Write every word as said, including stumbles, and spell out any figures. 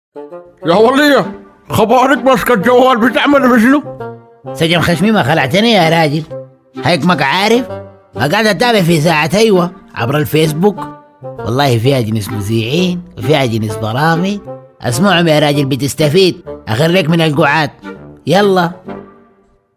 يا ولية، خبارك ماسكة الجوال بتعمل بشنو؟ سجن خشمي خلعتني يا راجل. هيكمك عارف قاعد اتابع في ساعة ايوه عبر الفيسبوك. والله فيها جنس مذيعين وفيها جنس برامج. اسمعهم يا راجل بتستفيد. اخرك من القعاد. يلا